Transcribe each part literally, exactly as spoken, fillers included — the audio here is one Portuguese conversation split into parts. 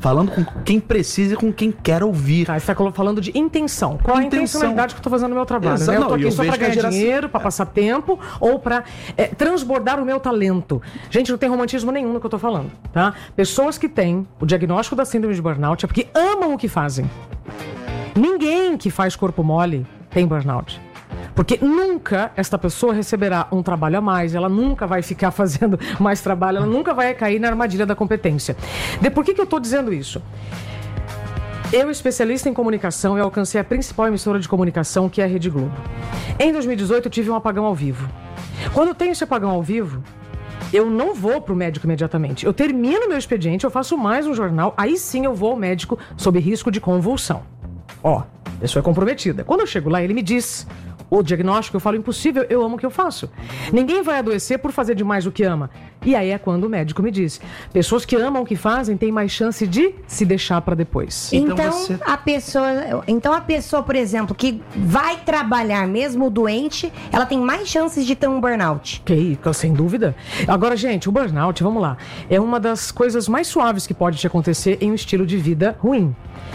falando com quem precisa e com quem quer ouvir. Tá, você está falando de intenção. Qual a Intenção. intencionalidade que eu estou fazendo no meu trabalho? Exato. Né? Eu Não, estou aqui eu só para vejo que a ganhar geração- dinheiro, para passar tempo ou para é, transbordar o meu talento. Gente, não tem romantismo nenhum no que eu estou falando, tá? Pessoas que têm o diagnóstico da síndrome de burnout é porque amam o que fazem. Ninguém que faz corpo mole tem burnout. Porque nunca esta pessoa receberá um trabalho a mais, ela nunca vai ficar fazendo mais trabalho, ela nunca vai cair na armadilha da competência. De por que que eu estou dizendo isso? Eu, especialista em comunicação, eu alcancei a principal emissora de comunicação, que é a Rede Globo. Em dois mil e dezoito, eu tive um apagão ao vivo. Quando eu tenho esse apagão ao vivo, eu não vou para o médico imediatamente. Eu termino meu expediente, eu faço mais um jornal, aí sim eu vou ao médico sob risco de convulsão. Ó, a pessoa é comprometida. Quando eu chego lá, ele me diz o diagnóstico, eu falo, impossível, eu amo o que eu faço. Ninguém vai adoecer por fazer demais o que ama. E aí é quando o médico me diz, pessoas que amam o que fazem têm mais chance de se deixar para depois. Então, Então você- a pessoa, então a pessoa, por exemplo, que vai trabalhar mesmo doente, ela tem mais chances de ter um burnout. Ok, sem dúvida. Agora, gente, o burnout, vamos lá, é uma das coisas mais suaves que pode te acontecer em um estilo de vida ruim.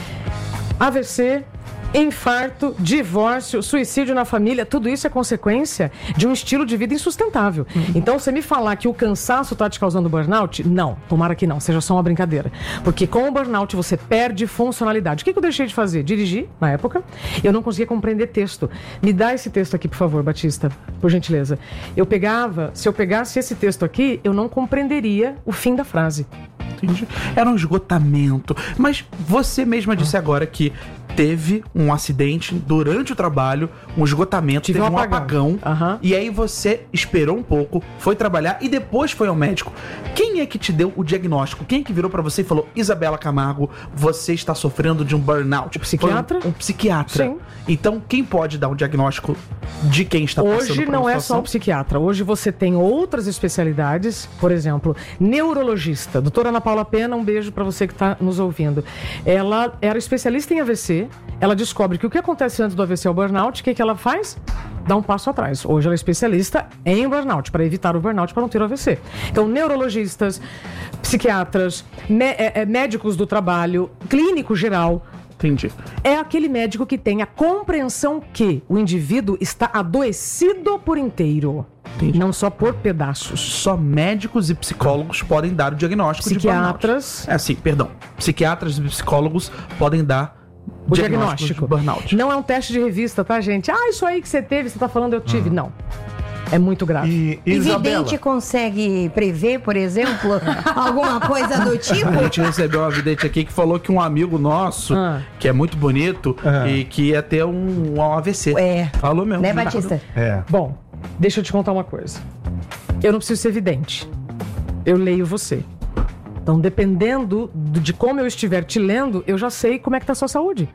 A V C, infarto, divórcio, suicídio na família, tudo isso é consequência de um estilo de vida insustentável. Uhum. Então, você me falar que o cansaço está te causando burnout, não, tomara que não, seja só uma brincadeira. Porque com o burnout você perde funcionalidade. O que, que eu deixei de fazer? Dirigir, na época, eu não conseguia compreender texto. Me dá esse texto aqui, por favor, Batista, por gentileza. Eu pegava, se eu pegasse esse texto aqui, eu não compreenderia o fim da frase. Entendi. Era um esgotamento. Mas você mesma disse agora que teve um acidente durante o trabalho, um esgotamento, Tive teve um um apagão. apagão. Uhum. E aí você esperou um pouco, foi trabalhar e depois foi ao médico. Quem é que te deu o diagnóstico? Quem é que virou pra você e falou, Isabela Camargo, você está sofrendo de um burnout? O psiquiatra? Foi um, um psiquiatra. Sim. Então, quem pode dar um diagnóstico de quem está passando Hoje por não uma é só situação? o psiquiatra. Hoje você tem outras especialidades. Por exemplo, neurologista. Doutora Ana Paula Pena, um beijo para você que está nos ouvindo. Ela era especialista em A V C. Ela descobre que o que acontece antes do A V C é o burnout. O que, que ela faz? Dá um passo atrás. Hoje ela é especialista em burnout, para evitar o burnout, para não ter o A V C. Então, neurologistas, psiquiatras, mé- é, é, médicos do trabalho, clínico geral. Entendi. É aquele médico que tem a compreensão que o indivíduo está adoecido por inteiro. Entendi. Não só por pedaços. Só médicos e psicólogos podem dar o diagnóstico Psiquiatras. de burnout. É, sim, perdão. Psiquiatras e psicólogos podem dar O diagnóstico diagnóstico. de burnout. Não é um teste de revista, tá, gente? Ah, isso aí que você teve, você tá falando, eu tive. Não. É muito grave. E, E Isabela, vidente consegue prever, por exemplo, alguma coisa do tipo? A gente recebeu uma vidente aqui que falou que um amigo nosso, Ah. que é muito bonito, Ah. e que ia ter um, um A V C. É. Falou mesmo. Né, Batista? é. Bom, deixa eu te contar uma coisa. Eu não preciso ser vidente. Eu leio você. Então, dependendo do- de como eu estiver te lendo, eu já sei como é que tá a sua saúde.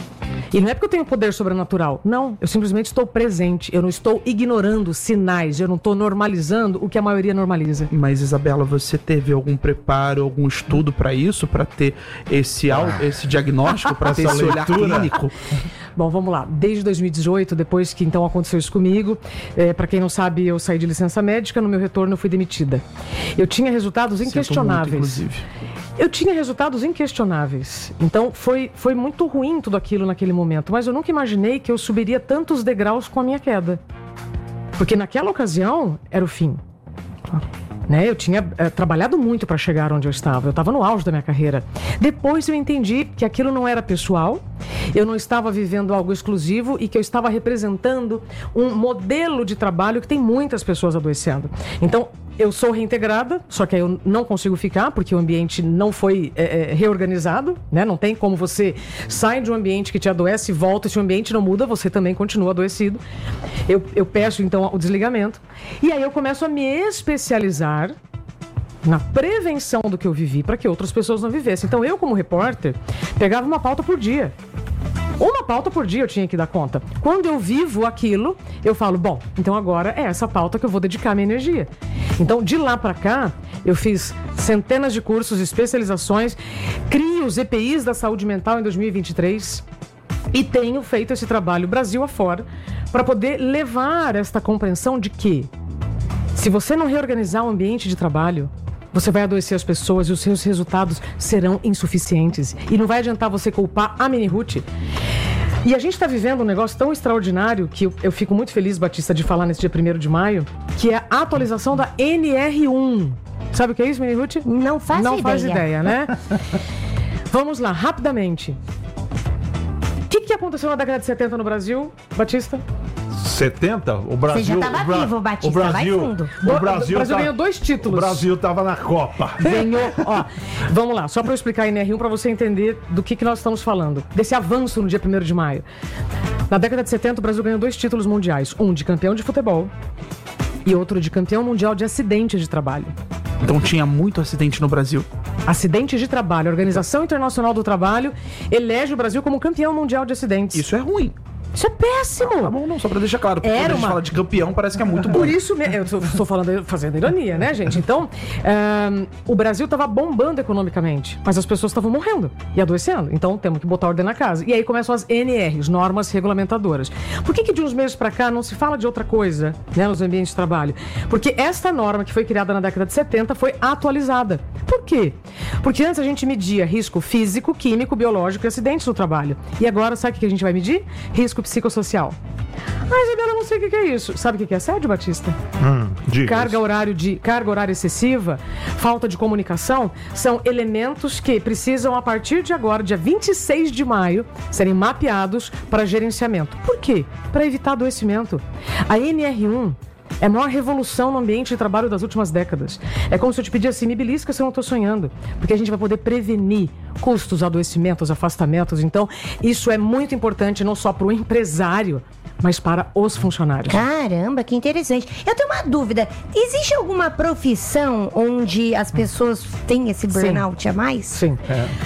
E não é porque eu tenho poder sobrenatural. Não, eu simplesmente estou presente. Eu não estou ignorando sinais. Eu não estou normalizando o que a maioria normaliza. Mas, Isabela, você teve algum preparo, algum estudo pra isso? Pra ter esse, au- esse diagnóstico, pra ter Essa esse olhar leitura. clínico? Bom, vamos lá. Desde dois mil e dezoito, depois que então aconteceu isso comigo, é, para quem não sabe, eu saí de licença médica, no meu retorno eu fui demitida. Eu tinha resultados Sinto inquestionáveis. muito, inclusive. Eu tinha resultados inquestionáveis. Então foi, foi muito ruim tudo aquilo naquele momento, mas eu nunca imaginei que eu subiria tantos degraus com a minha queda. Porque naquela ocasião era o fim. Né? Eu tinha é, trabalhado muito para chegar onde eu estava. Eu estava no auge da minha carreira. Depois eu entendi que aquilo não era pessoal, eu não estava vivendo algo exclusivo e que eu estava representando um modelo de trabalho que tem muitas pessoas adoecendo. Então, eu sou reintegrada, só que aí eu não consigo ficar porque o ambiente não foi é, é, reorganizado, né? Não tem como você sair de um ambiente que te adoece e volta. Se o ambiente não muda, você também continua adoecido. Eu, eu peço, então, o desligamento. E aí eu começo a me especializar na prevenção do que eu vivi para que outras pessoas não vivessem. Então, eu, como repórter, pegava uma pauta por dia. Uma pauta por dia eu tinha que dar conta. Quando eu vivo aquilo, eu falo, bom, então agora é essa pauta que eu vou dedicar minha energia. Então, de lá pra cá, eu fiz centenas de cursos, especializações, crio os E P Is da saúde mental em dois mil e vinte e três e tenho feito esse trabalho Brasil afora para poder levar esta compreensão de que se você não reorganizar o ambiente de trabalho, você vai adoecer as pessoas e os seus resultados serão insuficientes. E não vai adiantar você culpar a Mini Ruth. E a gente está vivendo um negócio tão extraordinário que eu, eu fico muito feliz, Batista, de falar nesse dia primeiro de maio, que é a atualização da N R um. Sabe o que é isso, Mini Ruth? Não faz Não ideia. faz ideia, né? Vamos lá, rapidamente. O que, que aconteceu na década de setenta no Brasil, Batista? setenta? O Brasil... Você já tava o Bra- vivo, Batista, o Brasil, vai fundo. O Brasil, o Brasil tá- ganhou dois títulos. O Brasil tava na Copa. Ganhou, ó, vamos lá, só para eu explicar a N R um para você entender do que, que nós estamos falando, desse avanço no dia primeiro de maio. Na década de setenta, o Brasil ganhou dois títulos mundiais, um de campeão de futebol e outro de campeão mundial de acidente de trabalho. Então tinha muito acidente no Brasil. Acidente de trabalho. A Organização Internacional do Trabalho elege o Brasil como campeão mundial de acidentes. Isso é ruim. Isso é péssimo. Tá bom, não, só pra deixar claro. Porque Era quando a gente uma- fala de campeão, parece que é muito bom. Por isso mesmo, eu estou- estou falando, fazendo ironia, né, gente? Então, ahn, o Brasil estava bombando economicamente, mas as pessoas estavam morrendo e adoecendo. Então, temos que botar ordem na casa. E aí começam as N Rs, normas regulamentadoras. Por que que de uns meses para cá não se fala de outra coisa, né, nos ambientes de trabalho? Porque esta norma que foi criada na década de setenta foi atualizada. Por quê? Porque antes a gente media risco físico, químico, biológico e acidentes no trabalho. E agora, sabe o que a gente vai medir? Risco psicossocial. Ah, Isabela, eu não sei o que que é isso. Sabe o que que é assédio, Batista? Hum, diga. Carga horário de carga horária excessiva, falta de comunicação, são elementos que precisam, a partir de agora, dia vinte e seis de maio, serem mapeados para gerenciamento. Por quê? Para evitar adoecimento. A N R um é a maior revolução no ambiente de trabalho das últimas décadas. É como se eu te pedisse, me belisca se eu não estou sonhando. Porque a gente vai poder prevenir custos, adoecimentos, afastamentos. Então, isso é muito importante não só para o empresário, mas para os funcionários. Caramba, que interessante. Eu tenho uma dúvida. Existe alguma profissão onde as pessoas têm esse burnout a mais? Sim.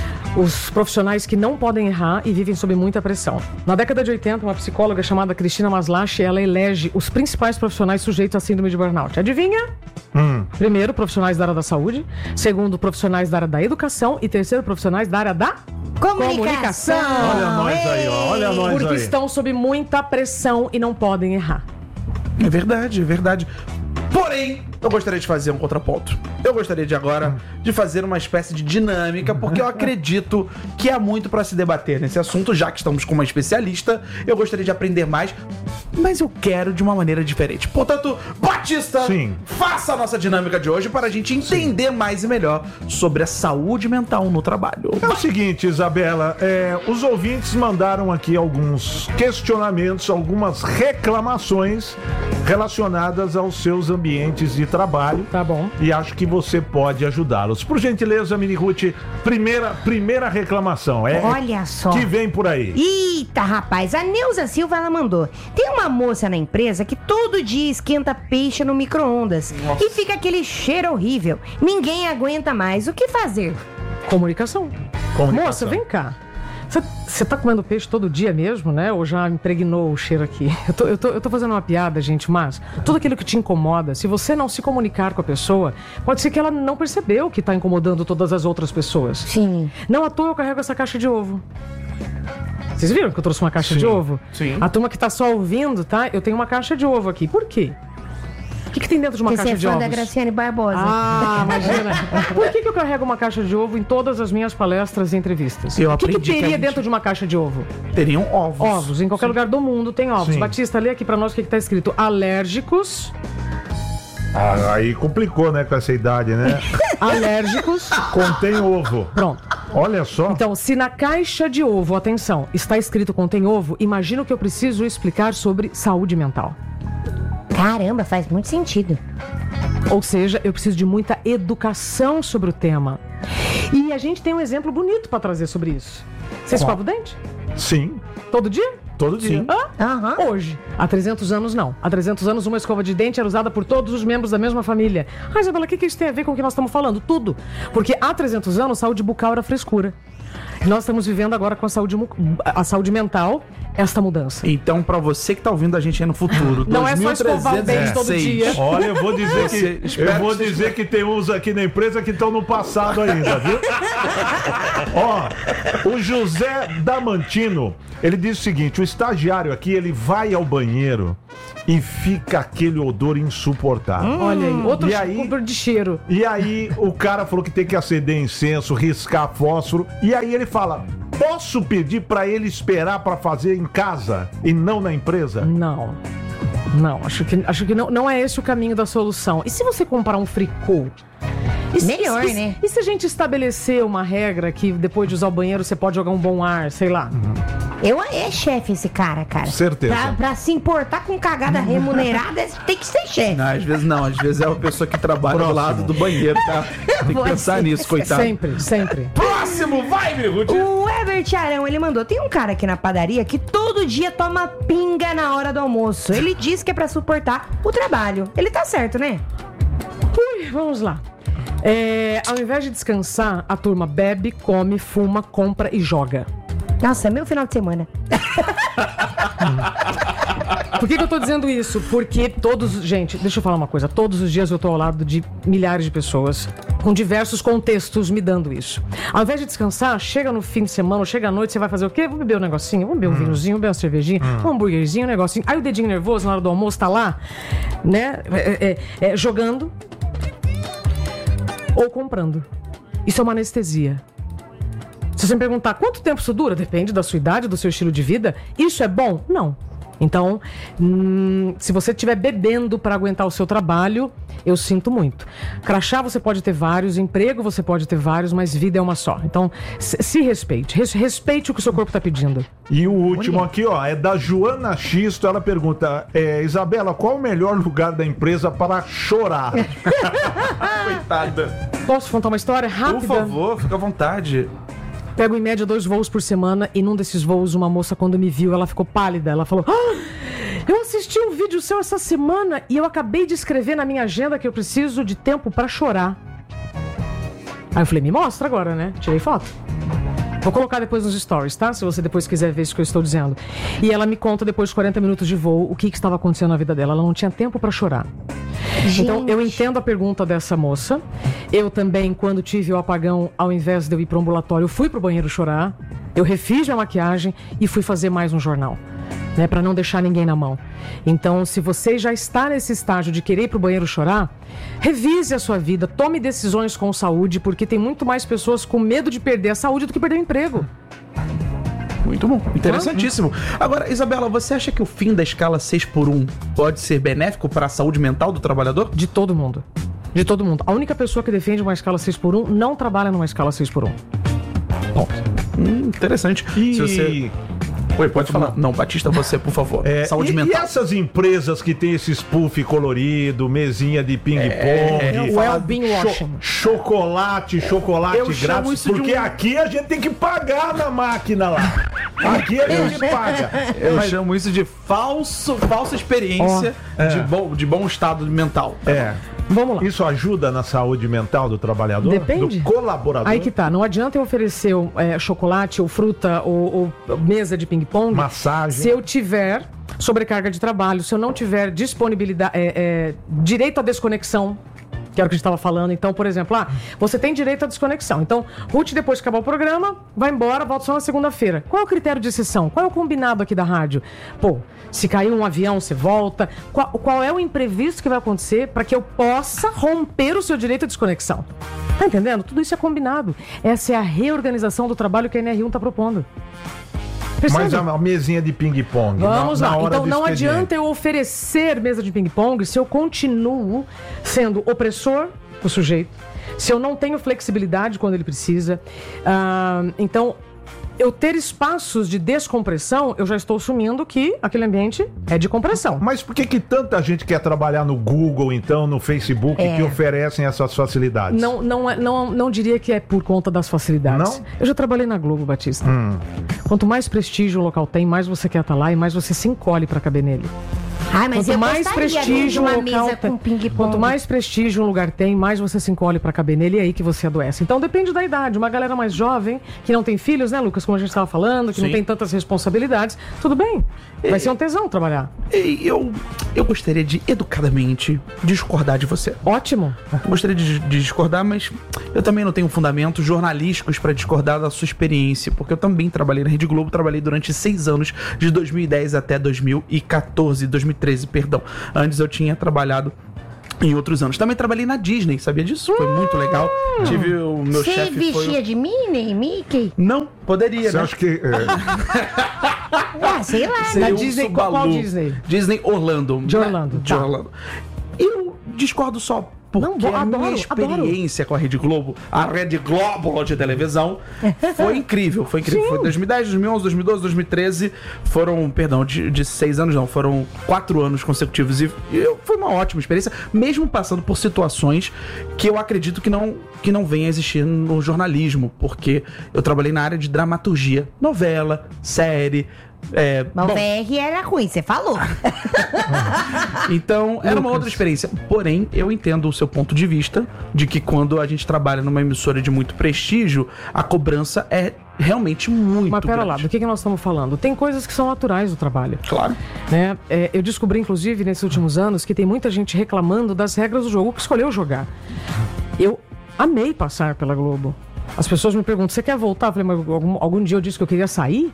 Os profissionais que não podem errar e vivem sob muita pressão. Na década de oitenta, uma psicóloga chamada Cristina Maslach, ela elege os principais profissionais sujeitos à síndrome de burnout. Adivinha? Hum. Primeiro, profissionais da área da saúde. Segundo, profissionais da área da educação. E terceiro, profissionais da área da Comunicação. Olha nós aí, ó. Olha nós porque aí. estão sob muita pressão e não podem errar. É verdade, é verdade. Porém, eu gostaria de fazer um contraponto. Eu gostaria de agora de fazer uma espécie de dinâmica, porque eu acredito que há muito para se debater nesse assunto, já que estamos com uma especialista. Eu gostaria de aprender mais, mas eu quero de uma maneira diferente. Portanto, Batista, Sim. faça a nossa dinâmica de hoje para a gente entender mais e melhor sobre a saúde mental no trabalho. É o seguinte, Isabela, é, os ouvintes mandaram aqui alguns questionamentos, algumas reclamações relacionadas aos seus ambientes de trabalho. Tá bom. E acho que você pode ajudá-los. Por gentileza, Mini Ruth, primeira, primeira reclamação. É Olha só. que vem por aí. Eita, rapaz, a Neuza Silva, ela mandou. Tem uma moça na empresa que todo dia esquenta peixe no micro-ondas e fica aquele cheiro horrível. Ninguém aguenta mais. O que fazer? Comunicação. Comunicação. Moça, vem cá. Você tá comendo peixe todo dia mesmo, né? Ou já impregnou o cheiro aqui? Eu tô, eu, tô, eu tô fazendo uma piada, gente, mas tudo aquilo que te incomoda, se você não se comunicar com a pessoa, pode ser que ela não percebeu que tá incomodando todas as outras pessoas. Sim. Não à toa eu carrego essa caixa de ovo. Vocês viram que eu trouxe uma caixa Sim, de ovo? sim. A turma que tá só ouvindo, tá? Eu tenho uma caixa de ovo aqui. Por quê? O que, que tem dentro de uma Porque você caixa é de fã ovos? da Graciane Barbosa. Ah, imagina. Por que, que eu carrego uma caixa de ovo em todas as minhas palestras e entrevistas? Eu o que, que aprendi que teria a gente- dentro de uma caixa de ovo? Teriam ovos. Ovos. Em qualquer lugar do mundo tem ovos. Sim. Batista, lê aqui pra nós o que, que tá escrito. Alérgicos. Ah, aí complicou, né, com essa idade, né? Alérgicos. Contém ovo. Pronto. Olha só. Então, se na caixa de ovo, atenção, está escrito contém ovo, imagina o que eu preciso explicar sobre saúde mental. Caramba, faz muito sentido. Ou seja, eu preciso de muita educação sobre o tema. E a gente tem um exemplo bonito pra trazer sobre isso. Você Qual? escova o dente? Sim, Todo dia? todo dia. Hã? Aham. Hoje. Há trezentos anos, não. Há trezentos anos, uma escova de dente era usada por todos os membros da mesma família. Ah, Isabela, o que, que isso tem a ver com o que nós estamos falando? Tudo. Porque há trezentos anos, saúde bucal era frescura. Nós estamos vivendo agora com a saúde, mu- a saúde mental esta mudança. Então, pra você que tá ouvindo a gente aí no futuro, Não é só escovar o dente todo dia. Olha, eu vou dizer Você- que espero eu vou que você- dizer que tem uns aqui na empresa que estão no passado ainda, viu? Ó, o José Damantino, ele diz o seguinte: o estagiário aqui, ele vai ao banheiro e fica aquele odor insuportável. Olha aí, outro E aí- odor de cheiro. E aí o cara falou que tem que acender incenso, riscar fósforo. E aí ele fala: posso pedir pra ele esperar pra fazer em casa e não na empresa? Não. Não, acho que, acho que não, não é esse o caminho da solução. E se você comprar um fricô? E se- Melhor, e, né? E se a gente estabelecer uma regra que depois de usar o banheiro você pode jogar um bom ar, sei lá? Eu é chefe esse cara, cara. Certeza. Pra, pra se importar com cagada remunerada, tem que ser chefe. Não, às vezes não, às vezes é uma pessoa que trabalha Próximo. do lado do banheiro, tá? Tem que Pode pensar ser. nisso, coitado. Sempre, sempre. Próximo, vai, Mirute! O Herbert Arão, ele mandou: tem um cara aqui na padaria que todo dia toma pinga na hora do almoço. Ele diz que é pra suportar o trabalho. Ele tá certo, né? Ui, vamos lá. É, ao invés de descansar, a turma bebe, come, fuma, compra e joga. Nossa, é meu final de semana. Por que, que eu tô dizendo isso? Porque todos... Gente, deixa eu falar uma coisa. Todos os dias eu tô ao lado de milhares de pessoas com diversos contextos me dando isso. Ao invés de descansar, chega no fim de semana, ou chega à noite, você vai fazer o quê? Vamos beber um negocinho, vamos beber um vinhozinho, vamos beber uma cervejinha, um hambúrguerzinho, um negocinho. Aí o dedinho nervoso na hora do almoço tá lá, né? É, é, é, jogando ou comprando. Isso é uma anestesia. Se você me perguntar quanto tempo isso dura, depende da sua idade, do seu estilo de vida. Isso é bom? Não. Então, hum, se você estiver bebendo para aguentar o seu trabalho, eu sinto muito. Crachá você pode ter vários, emprego você pode ter vários, mas vida é uma só. Então, se, se respeite. Res, respeite o que o seu corpo está pedindo. E o último aqui, ó, é da Joana Xisto. Ela pergunta: é, Isabela, qual o melhor lugar da empresa para chorar? Coitada. Posso contar uma história rápida? Por favor, fica à vontade. Pego em média dois voos por semana e num desses voos uma moça, quando me viu, ela ficou pálida. Ela falou: ah, eu assisti um vídeo seu essa semana e eu acabei de escrever na minha agenda que eu preciso de tempo pra chorar. Aí eu falei: me mostra agora, né? Tirei foto. Vou colocar depois nos stories, tá? Se você depois quiser ver isso que eu estou dizendo. E ela me conta, depois de quarenta minutos de voo, o que, que estava acontecendo na vida dela. Ela não tinha tempo pra chorar. Então, eu entendo a pergunta dessa moça. Eu também, quando tive o apagão, ao invés de eu ir para o ambulatório, eu fui pro banheiro chorar. Eu refiz minha maquiagem e fui fazer mais um jornal, né, para não deixar ninguém na mão. Então, se você já está nesse estágio de querer ir pro banheiro chorar, revise a sua vida, tome decisões com saúde, porque tem muito mais pessoas com medo de perder a saúde do que perder o emprego. Muito bom, interessantíssimo. Agora, Isabela, você acha que o fim da escala seis por um pode ser benéfico para a saúde mental do trabalhador? De todo mundo. De todo mundo. A única pessoa que defende uma escala seis por um não trabalha numa escala seis por um. Ponto. Hum, interessante. E... Se você... Oi, pode falar. Não, Batista, você, por favor. É, saúde e, mental. e essas empresas que tem esse puff colorido, mesinha de ping-pong, é o well-being cho- washing. chocolate, chocolate Eu chamo grátis, isso de porque um- aqui a gente tem que pagar na máquina lá. Aqui a gente paga. Eu chamo isso de falso, falsa experiência Ó, é. de, bom, de bom estado mental. É. Vamos lá. Isso ajuda na saúde mental do trabalhador? Depende. Do colaborador? Aí que tá, não adianta eu oferecer é, chocolate ou fruta ou, ou mesa de ping-pong Massagem. se eu tiver sobrecarga de trabalho, se eu não tiver disponibilidade, é, é, direito à desconexão, que era o que a gente estava falando. Então, por exemplo, ah, você tem direito à desconexão. Então, Ruth, depois de acabar o programa, vai embora, volta só na segunda-feira. Qual é o critério de exceção? Qual é o combinado aqui da rádio? Pô, se cair um avião, você volta. Qual, qual é o imprevisto que vai acontecer para que eu possa romper o seu direito à desconexão? Tá entendendo? Tudo isso é combinado. Essa é a reorganização do trabalho que a N R um está propondo. Percebe? Mas a, a mesinha de ping-pong. Vamos na, lá. na hora Então do não expediente. adianta eu oferecer mesa de ping-pong se eu continuo sendo opressor do sujeito, se eu não tenho flexibilidade quando ele precisa. Ah, então, eu ter espaços de descompressão, eu já estou assumindo que aquele ambiente é de compressão. Mas por que que tanta gente quer trabalhar no Google, então, no Facebook, É. que oferecem essas facilidades? Não, não, é- não, não diria que é por conta das facilidades. Não? Eu já trabalhei na Globo, Batista. Hum. Quanto mais prestígio o local tem, mais você quer estar lá e mais você se encolhe para caber nele. Ai, mas Quanto eu mais gostaria de prestígio uma um local mesa tem, com ping-pong. quanto mais prestígio um lugar tem, mais você se encolhe pra caber nele e é aí que você adoece. Então depende da idade. Uma galera mais jovem, que não tem filhos, né, Lucas, como a gente estava falando, que Sim. não tem tantas responsabilidades, tudo bem. Vai ser um tesão trabalhar. E eu, eu gostaria de, educadamente, discordar de você. Ótimo. Gostaria de, de discordar, mas eu também não tenho fundamentos jornalísticos para discordar da sua experiência, porque eu também trabalhei na Rede Globo, trabalhei durante seis anos, de dois mil e dez até dois mil e quatorze, dois mil e treze, perdão. Antes eu tinha trabalhado em outros anos. Também trabalhei na Disney, sabia disso? Foi muito legal. Tive o meu Você chefe vestia foi... de Minnie, Mickey? Não, poderia, Você né? acha que... é, Ah, sei lá. Seria Na um Disney, Subaru. qual Disney? Disney Orlando. De Orlando, De tá. Orlando. Eu discordo só porque Não, vou- a minha adoro, experiência com a Rede Globo, a Rede Globo de televisão, foi incrível. Foi incrível. Foi dois mil e dez, dois mil e onze, dois mil e doze, dois mil e treze. Foram, perdão, de, de seis anos não, foram quatro anos consecutivos. E, e eu, foi uma ótima experiência, mesmo passando por situações que eu acredito que não, que não venha a existir no jornalismo, porque eu trabalhei na área de dramaturgia, novela, série. É, Mas bom, o V R era ruim, você falou. então, era uma outra experiência. Porém, eu entendo o seu ponto de vista de que quando a gente trabalha numa emissora de muito prestígio, a cobrança é realmente muito Mas pera lá, grande. do que, que nós estamos falando? Tem coisas que são naturais do trabalho. Claro. Né? É, eu descobri, inclusive, nesses últimos anos, que tem muita gente reclamando das regras do jogo que escolheu jogar. Eu amei passar pela Globo. As pessoas me perguntam, você quer voltar? Eu falei, mas algum, algum dia eu disse que eu queria sair?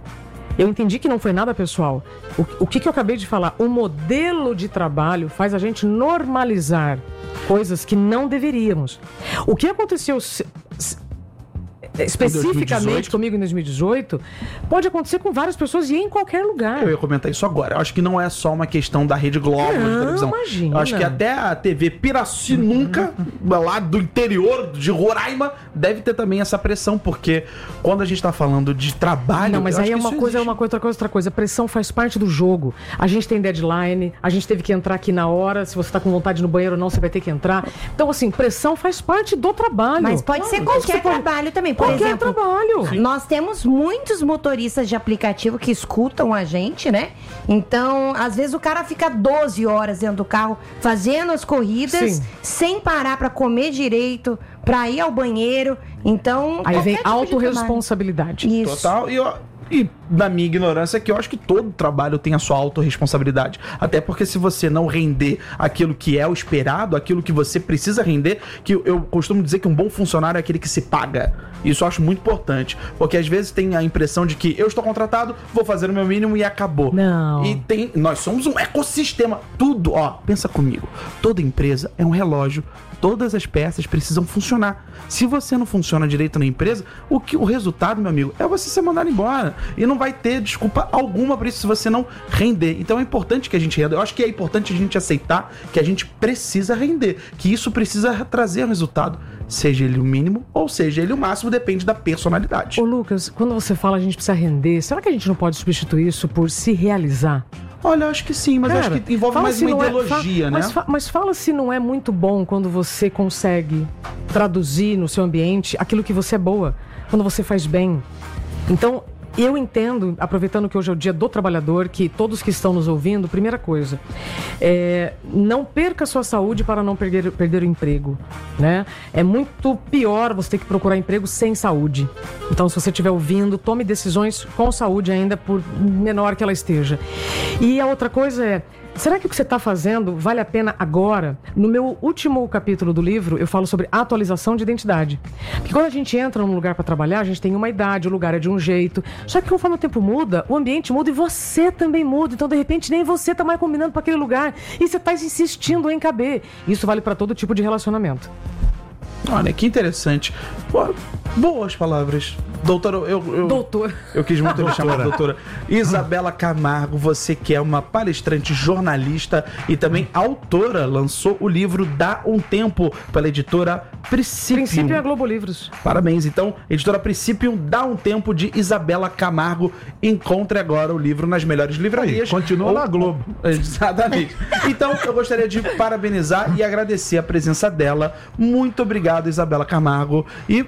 Eu entendi que não foi nada pessoal. O, o que, que eu acabei de falar? O modelo de trabalho faz a gente normalizar coisas que não deveríamos. O que aconteceu se- se- especificamente dois mil e dezoito? comigo em dois mil e dezoito pode acontecer com várias pessoas e em qualquer lugar. Eu ia comentar isso agora. Eu acho que não é só uma questão da Rede Globo de Não, televisão. imagina. Eu acho que até a T V Pirassununca, lá do interior de Roraima, deve ter também essa pressão, porque quando a gente tá falando de trabalho... Não, mas eu aí acho é que uma isso coisa, é existe. uma coisa, outra coisa, outra coisa. Pressão faz parte do jogo. A gente tem deadline, a gente teve que entrar aqui na hora. Se você tá com vontade no banheiro ou não, você vai ter que entrar. Então, assim, pressão faz parte do trabalho. Mas pode ser Então, qualquer você pode- trabalho também. Por Qualquer exemplo, trabalho. nós temos muitos motoristas de aplicativo que escutam a gente, né? Então, às vezes o cara fica doze horas dentro do carro fazendo as corridas, Sim. sem parar pra comer direito, pra ir ao banheiro. Então, Aí qualquer vem tipo de trabalho. autorresponsabilidade. Isso. Total. E, eu, e na minha ignorância, que eu acho que todo trabalho tem a sua autorresponsabilidade. Até porque se você não render aquilo que é o esperado, aquilo que você precisa render, que eu, eu costumo dizer que um bom funcionário é aquele que se paga. Isso eu acho muito importante. Porque às vezes tem a impressão de que eu estou contratado, vou fazer o meu mínimo e acabou. Não. E tem. Nós somos um ecossistema. Tudo, ó, pensa comigo. Toda empresa é um relógio. Todas as peças precisam funcionar. Se você não funciona direito na empresa, o, que, o resultado, meu amigo, é você ser mandado embora. E não vai ter desculpa alguma para isso se você não render. Então é importante que a gente renda. Eu acho que é importante a gente aceitar que a gente precisa render. Que isso precisa trazer um resultado. Seja ele o mínimo ou seja ele o máximo, depende da personalidade. Ô, Lucas, quando você fala a gente precisa render, será que a gente não pode substituir isso por se realizar? Olha, eu acho que sim, mas eu Cara, acho que envolve fala mais se uma não é- ideologia, fa- né? Mas, fa- mas fala se não é muito bom quando você consegue traduzir no seu ambiente aquilo que você é boa, quando você faz bem. Então, eu entendo, aproveitando que hoje é o dia do trabalhador, que todos que estão nos ouvindo, primeira coisa, é, não perca a sua saúde para não perder, perder o emprego, né? É muito pior você ter que procurar emprego sem saúde. Então, se você estiver ouvindo, tome decisões com saúde ainda, por menor que ela esteja. E a outra coisa é, será que o que você está fazendo vale a pena agora? No meu último capítulo do livro, eu falo sobre atualização de identidade. Porque quando a gente entra num lugar para trabalhar, a gente tem uma idade, o lugar é de um jeito. Só que conforme o tempo muda, o ambiente muda e você também muda. Então, de repente, nem você está mais combinando para aquele lugar. E você está insistindo em caber. Isso vale para todo tipo de relacionamento. Olha, que interessante. Pô, boas palavras. Doutora, eu... eu... Doutor. Eu quis muito me chamar de doutora. Isabela Camargo, você que é uma palestrante, jornalista e também autora, lançou o livro Dá um Tempo pela editora Princípio. Princípio é a Globo Livros. Parabéns, então, editora Princípio, Dá um Tempo de Isabela Camargo. Encontre agora o livro nas melhores livrarias. Aí, continua Ou- na Globo. Exatamente. Então, eu gostaria de parabenizar e agradecer a presença dela. Muito obrigado, Isabela Camargo. E, por favor,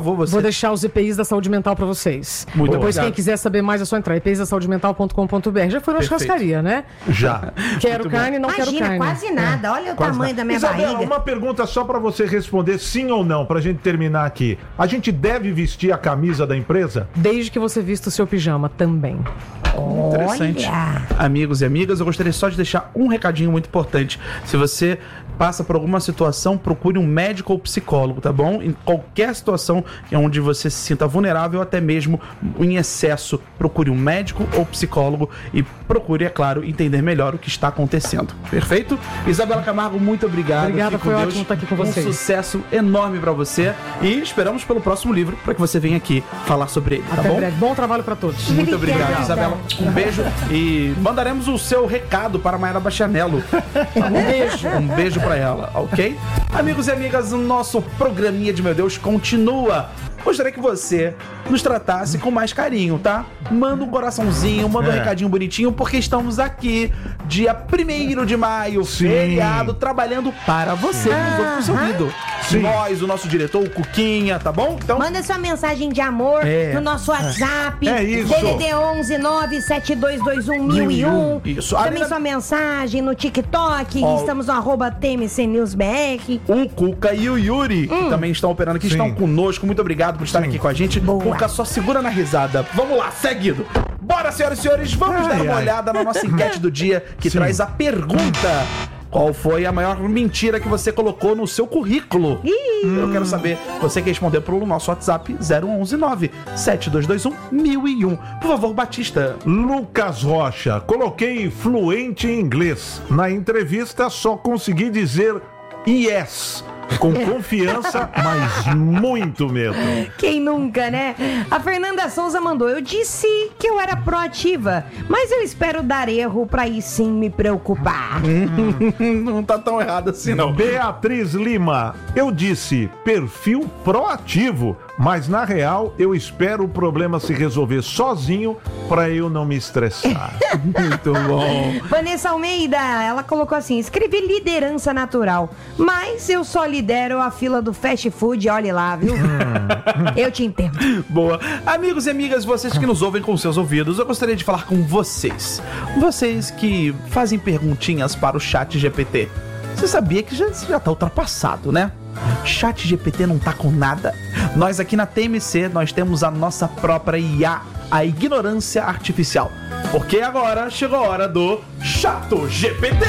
favor, você. Vou deixar os E P Is da saúde mental pra vocês. Muito Depois, obrigado. quem quiser saber mais, é só entrar. E P Is da saúde mental ponto com ponto b r. Já foi na Perfeito. churrascaria, né? Já. Quero carne, não quero Imagina, carne. quase nada. Olha o tamanho da minha Isabela, barriga. uma pergunta só pra você responder sim ou não, pra gente terminar aqui. A gente deve vestir a camisa da empresa? Desde que você vista o seu pijama também. Interessante. Olha. Amigos e amigas, eu gostaria só de deixar um recadinho muito importante. Se você passa por alguma situação, procure um médico ou psicólogo, tá bom? Em qualquer situação onde você se sinta vulnerável, até mesmo em excesso, procure um médico ou psicólogo e procure, é claro, entender melhor o que está acontecendo. Perfeito? Isabela Camargo, muito obrigado. Obrigada, Fique com foi Deus. ótimo estar aqui com Um vocês. sucesso enorme pra você e esperamos pelo próximo livro para que você venha aqui falar sobre ele, tá Até bom? breve. Bom trabalho pra todos. Muito obrigado, Obrigada. Isabela. Um beijo e mandaremos o seu recado para a Mayara Bachanello. Um beijo. Um beijo para ela, ok? Amigos e amigas, o nosso programinha de Meu Deus continua. Gostaria que você nos tratasse com mais carinho, tá? Manda um coraçãozinho, manda um É. recadinho bonitinho, porque estamos aqui, dia primeiro de maio, Sim. feriado, trabalhando para você, que nos ouve com seu ouvido. Sim. Nós, o nosso diretor, o Cuquinha, tá bom? Então, Manda sua mensagem de amor É. no nosso WhatsApp. É isso. D D D onze nove sete dois dois um mil e um. Isso. Também Ali na- sua mensagem no TikTok. Ó. Estamos no arroba T M C News B R. o Cuca e o Yuri, que também estão operando aqui, Sim. estão conosco. Muito obrigado por estarem Sim. aqui com a gente. Boa. Cuca, só segura na risada. Vamos lá, seguido. Bora, senhoras e senhores, vamos Ai, dar uma ai. olhada na nossa enquete do dia, que Sim. traz a pergunta: qual foi a maior mentira que você colocou no seu currículo? Eu quero saber. Você que respondeu pelo nosso WhatsApp zero um um nove sete dois dois um mil e um. Por favor, Batista. Lucas Rocha, coloquei fluente em inglês. Na entrevista só consegui dizer yes. Com confiança, mas muito medo. Quem nunca, né? A Fernanda Souza mandou. Eu disse que eu era proativa, mas eu espero dar erro pra aí sim me preocupar. Não tá tão errado assim, não. Beatriz Lima, eu disse perfil proativo, mas na real eu espero o problema se resolver sozinho pra eu não me estressar. Muito bom. Vanessa Almeida, ela colocou assim: escrevi liderança natural, mas eu só lidero a fila do fast food, olhe lá, viu? Eu te entendo. Boa. Amigos e amigas, vocês que nos ouvem com seus ouvidos, eu gostaria de falar com vocês. Vocês que fazem perguntinhas para o chat G P T. Você sabia que já, já tá ultrapassado, né? Chat G P T não tá com nada. Nós aqui na T M C, nós temos a nossa própria I A, a ignorância artificial. Porque agora chegou a hora do Chato G P T.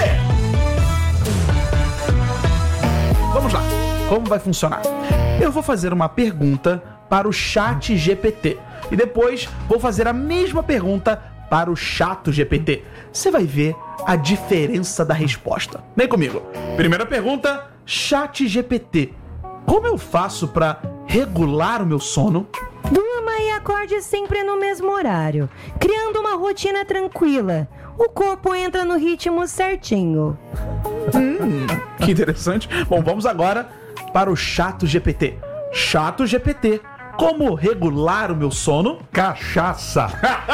Vamos lá, como vai funcionar? Eu vou fazer uma pergunta para o chat G P T e depois vou fazer a mesma pergunta para o Chato G P T. Você vai ver a diferença da resposta. Vem comigo. Primeira pergunta, chat G P T. Como eu faço para regular o meu sono? Durma e acorde sempre no mesmo horário, criando uma rotina tranquila. O corpo entra no ritmo certinho. Que interessante. Bom, vamos agora para o Chato G P T. Chato G P T. Como regular o meu sono? Cachaça.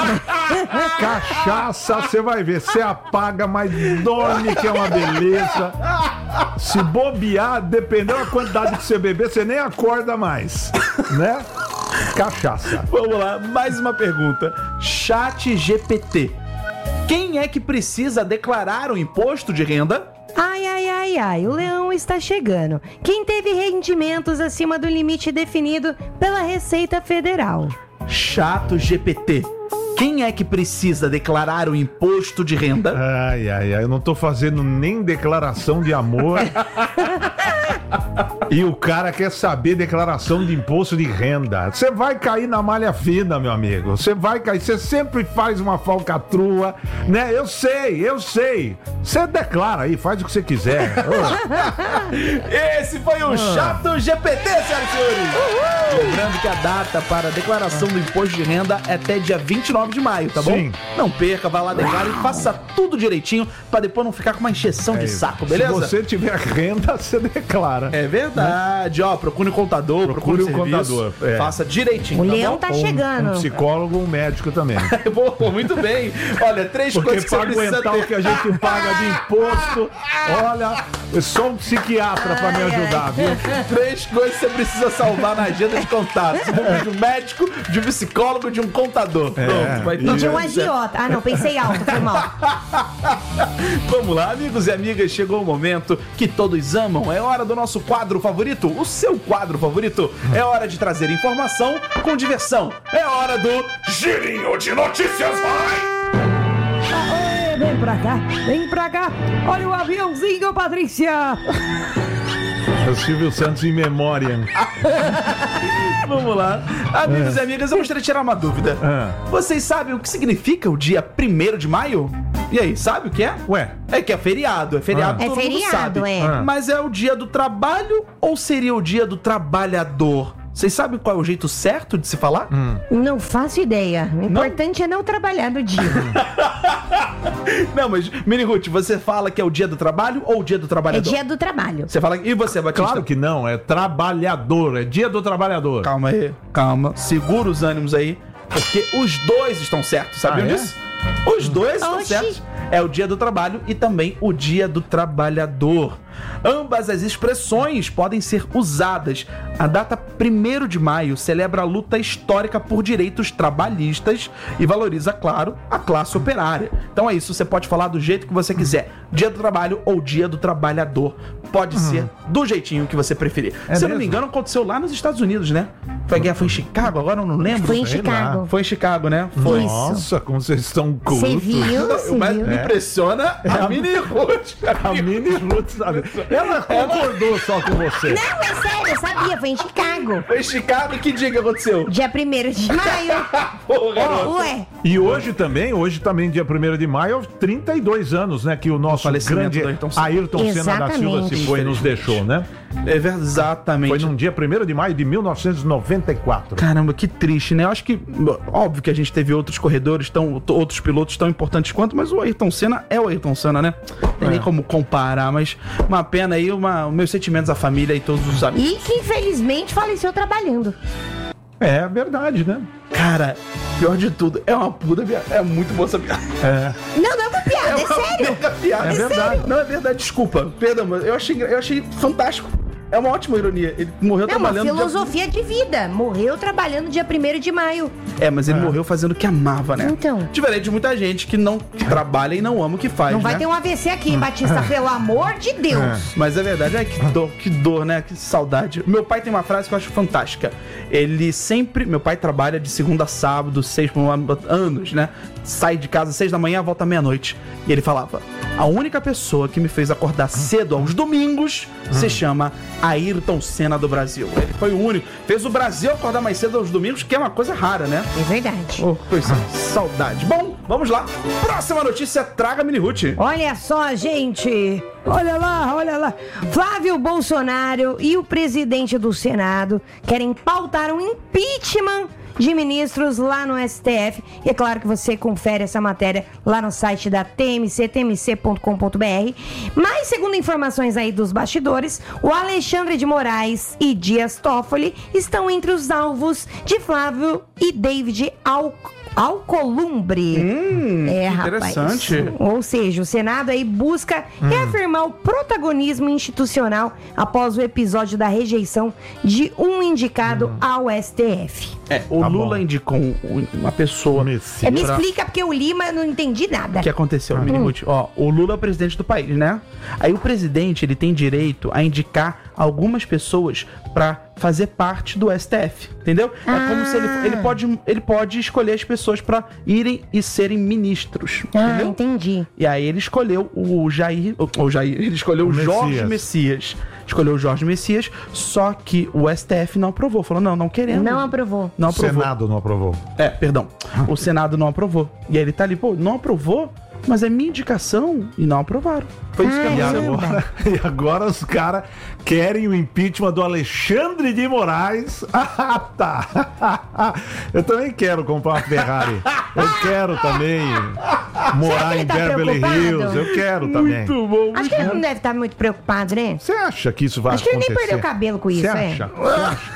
Cachaça, você vai ver. Você apaga, mas dorme, que é uma beleza. Se bobear, dependendo da quantidade que você beber, você nem acorda mais, né? Cachaça. Vamos lá, mais uma pergunta. Chat G P T. Quem é que precisa declarar o imposto de renda? Ai, ai, ai, ai, o leão está chegando. Quem teve rendimentos acima do limite definido pela Receita Federal? Chato G P T. Quem é que precisa declarar o imposto de renda? Ai, ai, ai, eu não tô fazendo nem declaração de amor. E o cara quer saber declaração de imposto de renda. Você vai cair na malha fina, meu amigo. Você vai cair. Você sempre faz uma falcatrua, né? Eu sei, eu sei. Você declara aí, faz o que você quiser. Ô, Esse foi o Chato G P T, senhoras e senhores. Lembrando que a data para a declaração do imposto de renda é até dia vinte e nove de maio, tá bom? Sim. Não perca, vá lá, declare e faça tudo direitinho pra depois não ficar com uma encheção de saco, beleza? Se você tiver renda, você declara. É verdade. Né? Ó, procure um contador, procure, procure um serviço, contador. É. Faça direitinho. O tá leão bom? tá chegando. Um psicólogo, um médico também. Pô, muito bem. Olha, três Porque coisas que pra você aguentar ter. o que a gente paga de imposto, olha, é só um psiquiatra pra me ajudar, viu? Três coisas que você precisa salvar na agenda de contatos. De um médico, de um psicólogo, de um contador. É, Pronto, vai E de um tudo certo. agiota. Ah, não, pensei alto, foi mal. Vamos lá, amigos e amigas, chegou o momento que todos amam. É hora do nosso quadro favorito, o seu quadro favorito. É hora de trazer informação com diversão. É hora do Girinho de Notícias, vai! Aê, vem pra cá, vem pra cá. Olha o aviãozinho, Patrícia. É o Silvio Santos em memória. Vamos lá. Amigos É. e amigas, eu gostaria de tirar uma dúvida. É. Vocês sabem o que significa o dia primeiro de maio? E aí, sabe o que é? Ué. É que é feriado, é feriado, Ah. todo É mundo feriado, sabe. é. Ah. Mas é o dia do trabalho ou seria o dia do trabalhador? Vocês sabem qual é o jeito certo de se falar? Hum. Não faço ideia. O importante é não trabalhar no dia. Não, mas, Mini Ruth, você fala que é o dia do trabalho ou o dia do É trabalhador? dia do trabalho. Você fala. E você, Batista? Claro que não, é trabalhador, é dia do trabalhador. Calma aí, calma. Segura os ânimos aí, porque os dois estão certos, sabiam Ah, é? disso? Os dois estão Oxi. certos. É o dia do trabalho e também o dia do trabalhador. Ambas as expressões podem ser usadas. A data primeiro de maio celebra a luta histórica por direitos trabalhistas e valoriza, claro, a classe operária. Então é isso, você pode falar do jeito que você quiser. Dia do trabalho ou dia do trabalhador. Pode ser do jeitinho que você preferir. É Se eu não me mesmo? engano, aconteceu lá nos Estados Unidos, né? Foi a guerra, foi em Chicago, agora eu não lembro. Foi em sei Chicago. Foi em Chicago, né? Foi. Isso. Nossa, como vocês estão cultos. Você viu? Você Mas viu? me impressiona a Mini Ruth. A Mini Ruth, sabe? Ela concordou só com você. Não, é sério, eu sabia. Foi em Chicago. Foi em Chicago e que dia que aconteceu? Dia primeiro de maio. Porra, garoto. Ué, E hoje também, hoje também, dia primeiro de maio, trinta e dois anos, né? Que o nosso falecimento grande do Ayrton Senna. Ayrton Senna da Silva Exatamente. se foi e nos deixou, né? É verdade, exatamente. Foi num dia primeiro de maio de mil novecentos e noventa e quatro. Caramba, que triste, né? Eu acho que, óbvio que a gente teve outros corredores, tão, outros pilotos tão importantes quanto, mas o Ayrton Senna é o Ayrton Senna, né? Não tem É. nem como comparar, mas uma pena aí, uma, meus sentimentos à família e todos os amigos. e que infelizmente faleceu trabalhando. É verdade, né? Cara, pior de tudo, é uma puta piada. É muito boa essa piada. É. Não, não é uma piada, é, uma sério. mega piada. É verdade. Não, é verdade, desculpa. Perdão, mas eu achei, eu achei fantástico. É uma ótima ironia. Ele morreu É uma trabalhando... filosofia de vida. Morreu trabalhando dia primeiro de maio. É, mas ele É. morreu fazendo o que amava, né? Então. Diferente de muita gente que não trabalha e não ama o que faz, Não vai né? ter um A V C aqui, hein, Batista? Pelo amor de Deus. Mas é verdade, é que dor, que dor, né? Que saudade. Meu pai tem uma frase que eu acho fantástica. Ele sempre... Meu pai trabalha de segunda a sábado, seis por anos, né? Sai de casa às seis da manhã, volta à meia-noite. E ele falava... A única pessoa que me fez acordar cedo aos domingos se chama Ayrton Senna do Brasil. Ele foi o único. Fez o Brasil acordar mais cedo aos domingos, que é uma coisa rara, né? É verdade. Oh, coisa, saudade. Bom, vamos lá. Próxima notícia, traga Mini Ruth. Olha só, gente. Olha lá, olha lá. Flávio Bolsonaro e o presidente do Senado querem pautar um impeachment de ministros lá no S T F. E é claro que você confere essa matéria lá no site da T M C, t m c ponto com ponto b r. Mas, segundo informações aí dos bastidores, o Alexandre de Moraes e Dias Toffoli estão entre os alvos de Flávio e David Alcolumbre. Alcolumbre. Hum, é, que rapaz. interessante. Ou seja, o Senado aí busca reafirmar o protagonismo institucional após o episódio da rejeição de um indicado ao S T F. É, o Tá Lula bom. indicou um- uma pessoa. Messias. É, me pra- explica, porque eu li, mas eu não entendi nada. O que aconteceu, Mini Ruth? Ó, o Lula é o presidente do país, né? Aí o presidente, ele tem direito a indicar algumas pessoas pra fazer parte do S T F, entendeu? É como se ele, ele, pode, ele pode escolher as pessoas pra irem e serem ministros, Ah, entendeu? entendi. E aí ele escolheu o Jair, o, o Jair, ele escolheu o, O Jorge Messias. Messias. Escolheu o Jorge Messias, só que o S T F não aprovou. Falou, não, não queremos. Não aprovou. Não O aprovou. Senado não aprovou. É, perdão. O Senado não aprovou. E aí ele tá ali, pô, não aprovou? mas é minha indicação e não aprovaram. Foi isso que Ai, E aconteceu. agora, e agora os caras querem o impeachment do Alexandre de Moraes. Ah, tá. Eu também quero comprar uma Ferrari. Eu quero também morar ele em tá Beverly preocupado? Hills. Eu quero também. Muito bom. Acho que ele não deve estar muito preocupado, né? Você acha que isso vai Acho que ele nem acontecer? perdeu o cabelo com isso, Você é? acha? Você acha?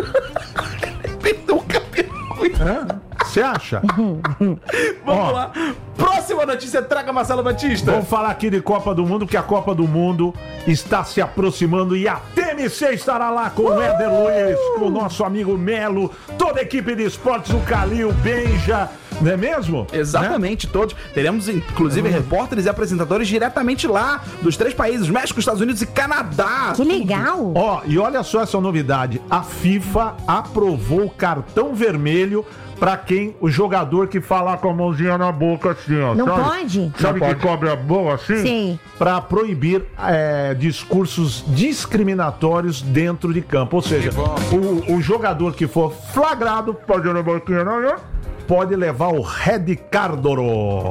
Perdeu o cabelo. Hã? Você acha? Vamos Ó. lá. Próxima notícia, traga Marcelo Batista. Vamos falar aqui de Copa do Mundo, porque a Copa do Mundo está se aproximando e a T M C estará lá com o Éder Luiz, com o nosso amigo Melo, toda a equipe de esportes, o Calil, o Benja, não é mesmo? Exatamente, todos. Teremos, inclusive, repórteres e apresentadores diretamente lá, dos três países, México, Estados Unidos e Canadá. Que legal! Ó, e olha só essa novidade. A FIFA aprovou o cartão vermelho pra quem? O jogador que falar com a mãozinha na boca assim, ó. Não sabe? pode? Sabe Não que pode. cobre a boca assim? Sim. Pra proibir é, discursos discriminatórios dentro de campo. Ou seja, o, o jogador que for flagrado, fazendo a boquinha, né? Pode levar o Red Cardoro.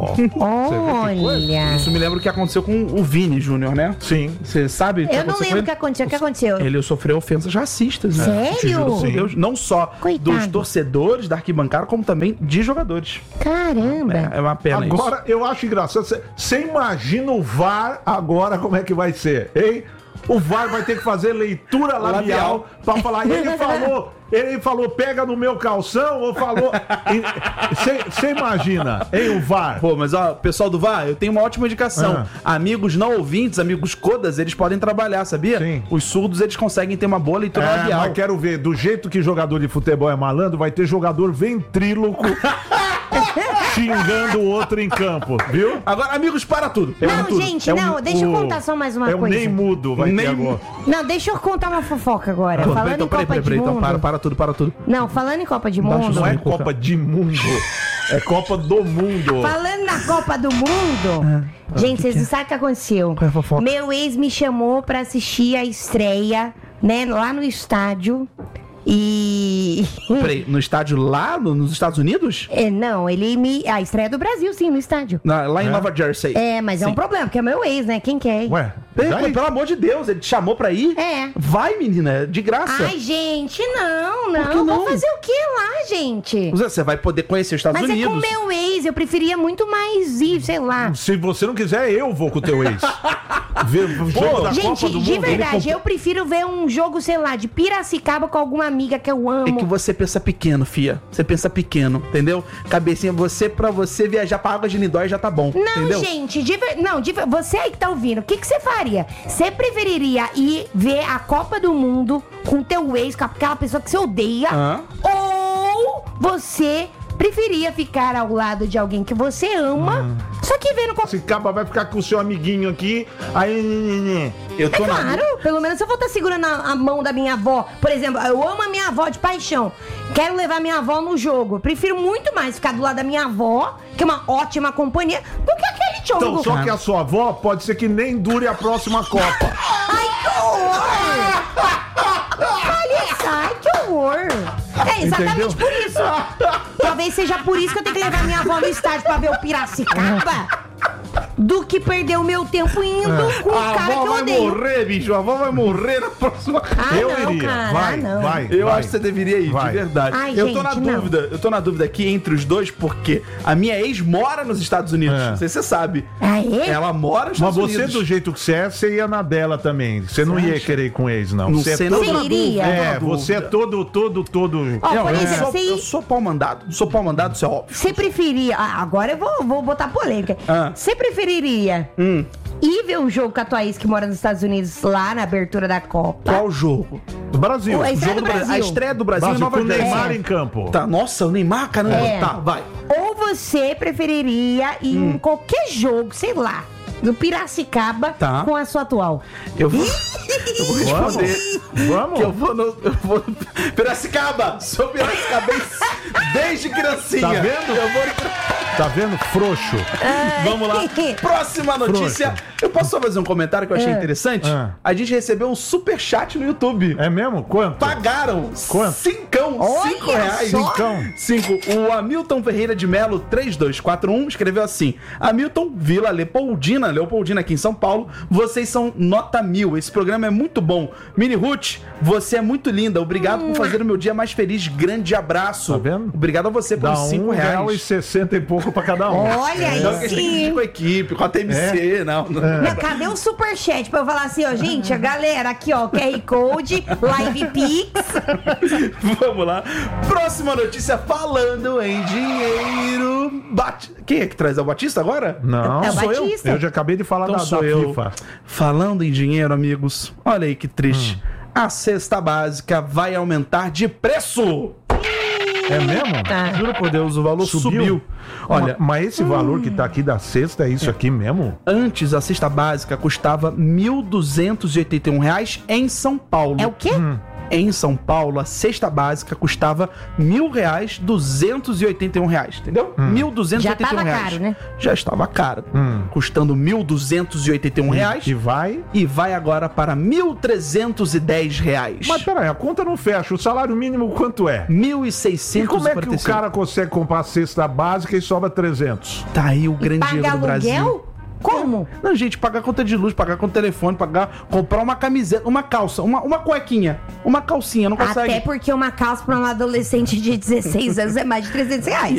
Olha. Isso me lembra o que aconteceu com o Vini Júnior, né? Sim. Você sabe? Eu não lembro o que aconteceu. O que aconteceu? Ele sofreu ofensas racistas, né? Sério? Te juro por Sim. Deus, não só Coitado. dos torcedores da arquibancada, como também de jogadores. Caramba. É, é uma pena isso. Agora, eu acho engraçado. Você imagina o V A R agora como é que vai ser, hein? O V A R vai ter que fazer leitura labial, Labial. pra falar. Ele falou, ele falou, pega no meu calção, ou falou. Você imagina, hein, o V A R? Pô, mas ó, pessoal do V A R, eu tenho uma ótima indicação. Ah. Amigos não ouvintes, amigos codas, eles podem trabalhar, sabia? Sim. Os surdos, eles conseguem ter uma boa leitura É, labial. mas quero ver, do jeito que jogador de futebol é malandro, vai ter jogador ventríloco xingando o outro em campo, viu? Agora, amigos, para tudo. Não, Para tudo. gente, É não, o- deixa eu o- contar só mais uma é coisa. o nem mudo, vai Nem- ter agora. Não, deixa eu contar uma fofoca agora. Pô, Falando então, em peraí, Copa peraí, de peraí, então Mundo. para, para tudo, para tudo. Não, falando em Copa de Baixa o Mundo. Não é Coca. Copa de Mundo, é Copa do Mundo. Falando na Copa do Mundo, gente, vocês não sabem o que aconteceu. Qual é a fofoca? Meu ex me chamou pra assistir a estreia, né, lá no estádio. E. Peraí, no estádio lá, no- nos Estados Unidos? É, não, ele me. A estreia do Brasil, sim, no estádio. Na- lá em Nova Jersey. É, mas é um Sim. problema, porque é meu ex, né? Quem quer? Ué, Peraí, já pelo amor de Deus, ele te chamou pra ir? É. Vai, menina, de graça. Ai, gente, não, não. que não? Vou fazer o que lá, gente? Você você vai poder conhecer os Estados Mas é com Unidos. meu ex, eu preferia muito mais ir, sei lá. Se você não quiser, eu vou com o teu ex. Ver o jogo da Gente, Copa do de Mundo. verdade, Ele eu prefiro ver um jogo, sei lá, de Piracicaba com alguma amiga que eu amo. É que você pensa pequeno, fia. Você pensa pequeno, entendeu? Cabecinha, você, pra você viajar pra Águas de Lindóia já tá bom, Não, entendeu? gente, de ver- não, de ver- você aí que tá ouvindo, o que que você faria? Você preferiria ir ver a Copa do Mundo com teu ex, com aquela pessoa que você odeia? Hã? Ou você preferia ficar ao lado de alguém que você ama, só que vendo Copa... Esse caba vai ficar com o seu amiguinho aqui. Aí. Eu É tô na claro, pelo menos se eu vou estar segurando a, a mão da minha avó, por exemplo, eu amo a minha avó de paixão, quero levar minha avó no jogo, eu prefiro muito mais ficar do lado da minha avó, que é uma ótima companhia, do que aquele jogo. Então, só que a sua avó pode ser que nem dure a próxima Copa. Ai, que horror! Olha, sai, que horror! É exatamente Entendeu? por isso. Talvez seja por isso que eu tenho que levar minha avó no estádio pra ver o Piracicaba, do que perder o meu tempo indo com o A cara que avó eu vai odeio. morrer, bicho. A avó vai morrer na próxima. Ah, eu não, iria. cara, vai, ah, não. vai. Eu vai. acho que você deveria ir, Vai. de verdade. Ai, eu tô gente, na não. dúvida, eu tô na dúvida aqui entre os dois, porque a minha ex mora nos Estados Unidos. É. Não sei se você sabe. Ah, é? Ela mora nos Mas Estados você, Unidos. do jeito que você é, você ia na dela também. Você não ia acha? querer ir com ex, não. Não Você sei, é não todo... tô na Você iria? dúvida, tô É, na você é dúvida. todo, todo, todo... Ó, Não, por eu, exemplo, sou, você- eu sou pau mandado. Sou pau mandado, isso é óbvio. Você preferia. Ah, agora eu vou, vou botar polêmica. Ah. Você preferiria Hum. ir ver o jogo com a tua ex que mora nos Estados Unidos lá na abertura da Copa? Qual jogo? Do Brasil. Ué, O Estreia jogo do do Brasil. A Brasil. estreia do Brasil, Brasil em Nova com o Jersey. Neymar É. em campo. Tá, nossa, o Neymar, caramba. É. Tá, vai. Ou você preferiria ir Hum. em qualquer jogo, sei lá, do Piracicaba Tá. com a sua atual? Eu vou, eu vou responder. Vamos? Que eu vou no. Eu vou no Piracicaba! Sou piracicabense desde criancinha. Tá vendo? Eu vou no Tá vendo? Frouxo. Vamos lá. Próxima notícia. Frouxo. Eu posso só fazer um comentário que eu achei É. interessante? É. A gente recebeu um superchat no YouTube. É mesmo? Quanto? Pagaram Quanto? cincão, Olha cinco reais. só. Cincão. Cinco. O Hamilton Ferreira de Melo três dois quatro um escreveu assim: Hamilton Vila Leopoldina, Leopoldina aqui em São Paulo, vocês são nota mil. Esse programa é muito bom. Mini Ruth, você é muito linda. Obrigado por fazer o meu dia mais feliz. Grande abraço. Tá vendo? Obrigado a você Dá pelos cinco um real e reais. sessenta e pouco pra cada um. Olha aí Não, que a gente tem que sim. dividir com a equipe, com a T M C, não. não. Mas cadê o superchat pra eu falar assim, ó, gente, a galera, aqui, ó, Q R Code, Live Pix. Vamos lá. Próxima notícia falando em dinheiro. Bate... Quem é que traz? É o Batista agora? Não, É o sou eu. Batista. Eu já acabei de falar Então da, sou da eu. FIFA. Falando em dinheiro, amigos. Olha aí que triste. A cesta básica vai aumentar de preço. É mesmo? Tá. Juro por Deus, o valor subiu. Subiu? Olha, Ma- mas esse valor que tá aqui da sexta é isso aqui mesmo? antes a cesta básica custava mil duzentos e oitenta e um reais em São Paulo. É o quê? Em São Paulo, a cesta básica custava mil reais, duzentos e oitenta e um reais, entendeu? Mil duzentos e Já oitenta e um tava reais. caro, né? Já estava caro. Hum. Custando mil duzentos e oitenta e um reais E vai. e vai agora para mil trezentos e dez reais. Mas peraí, a conta não fecha. O salário mínimo quanto é? mil e E seiscentos como é e que quarenta e o cinco. cara consegue comprar a cesta básica e sobra trezentos? Tá aí o grande Paga erro do Brasil. aluguel? Como? Não, gente, pagar conta de luz, pagar conta de telefone, pagar, comprar uma camiseta, uma calça, uma, uma cuequinha, uma calcinha, não consegue. Até porque uma calça pra um adolescente de dezesseis anos é mais de trezentos reais.